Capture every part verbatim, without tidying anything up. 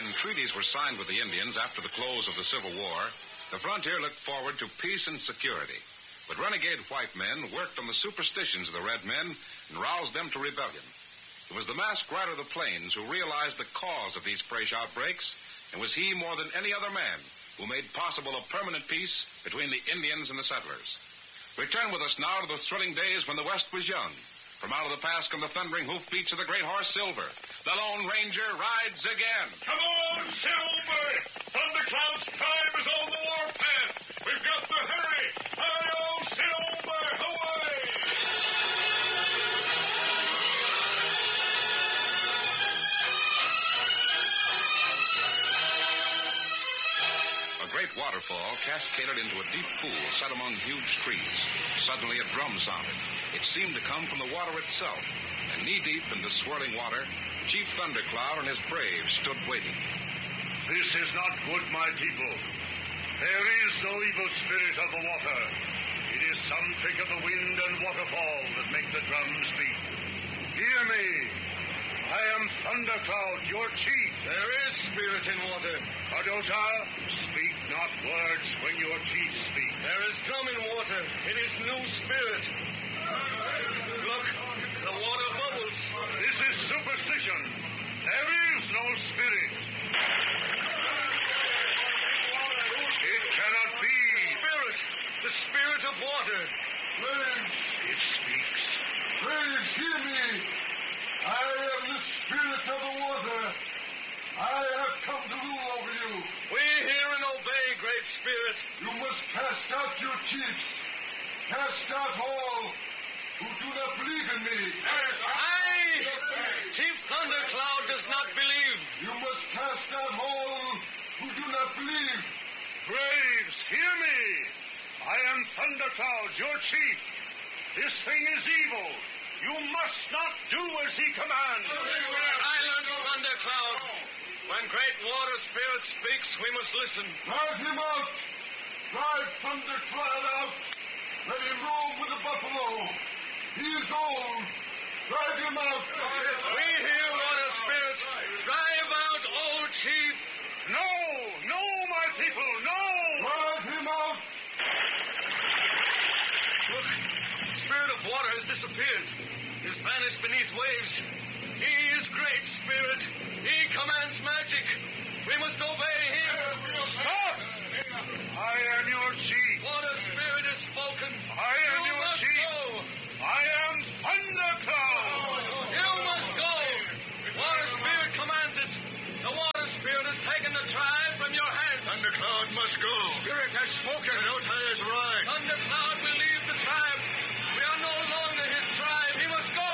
treaties were signed with the Indians after the close of the Civil War, the frontier looked forward to peace and security. But renegade white men worked on the superstitions of the red men and roused them to rebellion. It was the masked rider of the plains who realized the cause of these fresh outbreaks, and was he more than any other man who made possible a permanent peace between the Indians and the settlers. Return with us now to the thrilling days when the West was young. From out of the past come the thundering hoofbeats of the great horse Silver. The Lone Ranger rides again. Come on, Silver! Thundercloud's tribe is on the warpath. We've got to hurry. Hi-yo, Silver! Away! A great waterfall cascaded into a deep pool set among huge trees. Suddenly a drum sounded. It seemed to come from the water itself, and knee-deep in the swirling water, Chief Thundercloud and his braves stood waiting. This is not good, my people. There is no evil spirit of the water. It is some trick of the wind and waterfall that make the drums beat. Hear me. I am Thundercloud, your chief. There is spirit in water. Cadota, speak not words when your chief speaks. There is drum in water. It is new spirit. Look, the water bubbles. This is superstition. There is no spirit. It cannot be. Spirit. The spirit of water. Braves. It speaks. Braves, hear me. I am the spirit of the water. I have come to rule over you. We hear and obey, great spirit. You must cast out your chiefs. Cast out all who do not believe in me. Aye! Chief Thundercloud does not believe. You must cast out all who do not believe. Braves, hear me. I am Thundercloud, your chief. This thing is evil. You must not do as he commands. Silence, Thundercloud. When great water spirit speaks, we must listen. Drive him out. Drive Thundercloud out. Let him roam with the buffalo. He is old. Drive him out. We hear water spirits. Drive out, old chief. No, no, my people, no. Drive him out. Look, spirit of water has disappeared. He's vanished beneath waves. He is great spirit. He commands magic. We must obey him. Stop! I am your chief. Water spirit has spoken. I am you your must chief. go. I am Thundercloud. You must go. Water spirit commands it. The water spirit has taken the tribe from your hands. Thundercloud must go. Spirit has spoken. Cadota is right. Thundercloud will leave the tribe. We are no longer his tribe. He must go.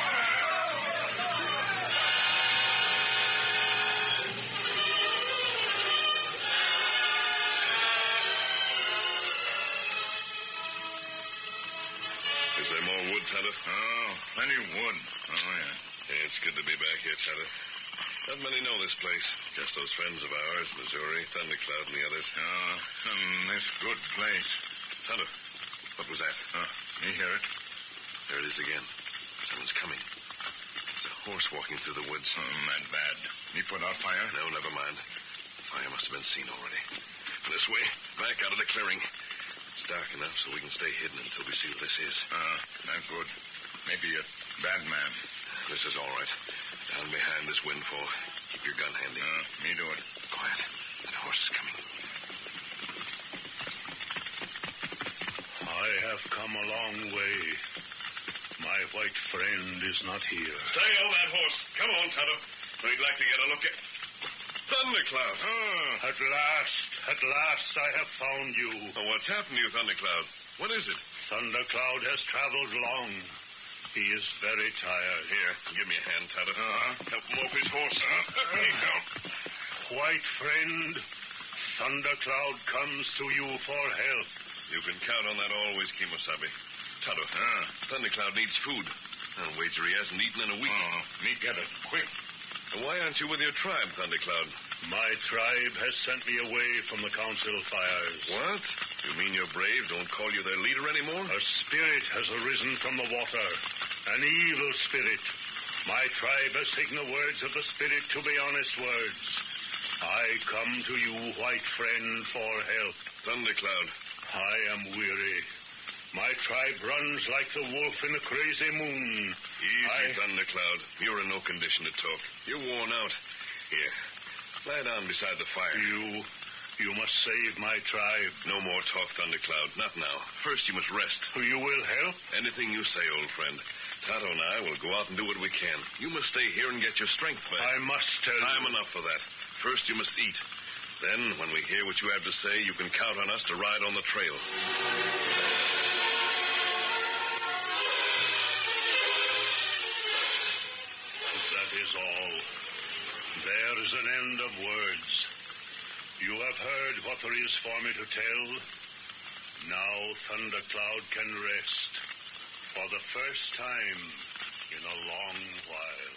Is there more wood, Tonto? Oh, plenty of wood. Oh, yeah. Yeah, it's good to be back here, Tonto. Not many know this place. Just those friends of ours, Missouri, Thundercloud, and the others. Oh, hmm, this good place. Tonto, what was that? Oh, you hear it? There it is again. Someone's coming. There's a horse walking through the woods. Oh, not bad. You put out fire? No, never mind. The fire must have been seen already. This way, back out of the clearing. It's dark enough so we can stay hidden until we see what this is. Ah, uh, not good. Maybe a bad man. This is all right. Down behind this windfall. Keep your gun handy. Uh, me do it. Quiet. That horse is coming. I have come a long way. My white friend is not here. Stay on that horse. Come on, Tonto. We'd like to get a look at Thundercloud. Ah, at last, at last I have found you. Oh, what's happened to you, Thundercloud? What is it? Thundercloud has traveled long. He is very tired. Here, give me a hand, Tonto. Uh-huh. Help him off his horse. Uh, there you go. White friend, Thundercloud comes to you for help. You can count on that always, Kimosabe. Tonto, Ah. Thundercloud needs food. I'll wager he hasn't eaten in a week. Oh, me get it, quick. Why aren't you with your tribe, Thundercloud? My tribe has sent me away from the council fires. What? You mean your brave don't call you their leader anymore? A spirit has arisen from the water. An evil spirit. My tribe has taken the words of the spirit to be honest words. I come to you, white friend, for help. Thundercloud. I am weary. My tribe runs like the wolf in a crazy moon. Easy, I... Thundercloud. You're in no condition to talk. You're worn out. Here, lie down beside the fire. You... you must save my tribe. No more talk, Thundercloud. Not now. First, you must rest. You will help? Anything you say, old friend. Tato and I will go out and do what we can. You must stay here and get your strength back. I must tell you. Time enough for that. First, you must eat. Then, when we hear what you have to say, you can count on us to ride on the trail. That is all. There is an end of words. You have heard what there is for me to tell. Now Thundercloud can rest. For the first time in a long while.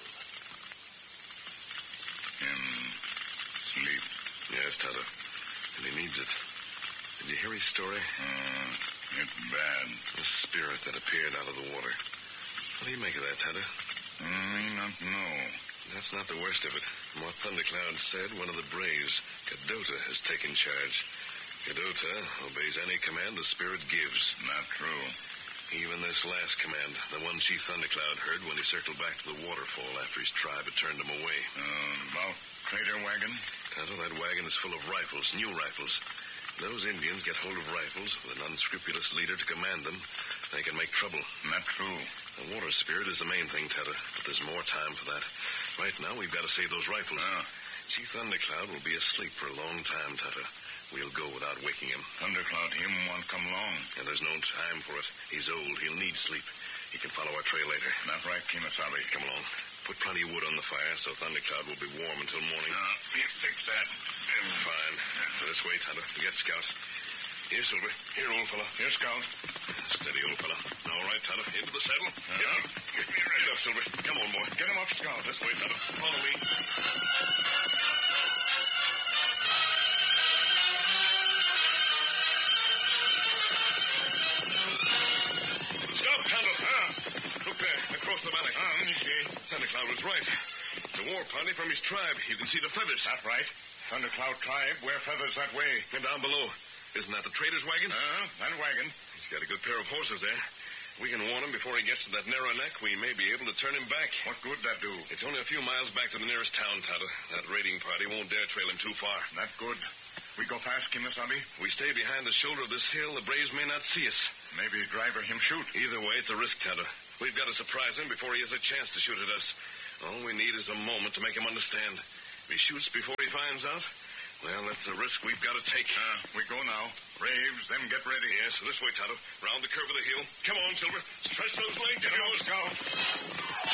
In sleep. Yes, Tato. And he needs it. Did you hear his story? Uh, it's bad. The spirit that appeared out of the water. What do you make of that, Tato? I may not know. That's not the worst of it. From what Thundercloud said, one of the braves, Cadota, has taken charge. Cadota obeys any command the spirit gives. Not true. Even this last command, the one Chief Thundercloud heard when he circled back to the waterfall after his tribe had turned him away. Uh, about trader wagon? Tato, that wagon is full of rifles, new rifles. Those Indians get hold of rifles with an unscrupulous leader to command them. They can make trouble. Not true. The water spirit is the main thing, Tato, but there's more time for that. Right now, we've got to save those rifles. Ah. Chief Thundercloud will be asleep for a long time, Tato. We'll go without waking him. Thundercloud, him won't come along. And there's no time for it. He's old. He'll need sleep. He can follow our trail later. Not right, Kimasabi. Come along. Put plenty of wood on the fire so Thundercloud will be warm until morning. Uh, you fix that. Fine. This way, Tonto. Get Scout. Here, Silver. Here, old fella. Here, Scout. Steady, old fella. All right, Tonto. Into the saddle. Uh-huh. Get up. Get me ready. Get up, Silver. Come on, boy. Get him up, Scout. This way, Tonto. Follow me. Stop, Tonto. Ah. Look there, across the valley. Ah, let me see. Thundercloud was right. It's a war party from his tribe. You can see the feathers. That's right. Thundercloud tribe wear feathers that way. And down below. Isn't that the trader's wagon? Uh, that wagon. He's got a good pair of horses there. We can warn him before he gets to that narrow neck. We may be able to turn him back. What good that do? It's only a few miles back to the nearest town, Tonto. That raiding party won't dare trail him too far. That good. We go fast, Kimasabi. We stay behind the shoulder of this hill. The braves may not see us. Maybe driver him shoot. Either way, it's a risk, Tonto. We've got to surprise him before he has a chance to shoot at us. All we need is a moment to make him understand. If he shoots before he finds out, well, that's a risk we've got to take. Uh, we go now. Braves, then get ready. Yes, this way, Tonto. Round the curve of the hill. Come on, Silver. Stretch those legs. Get him, Scout.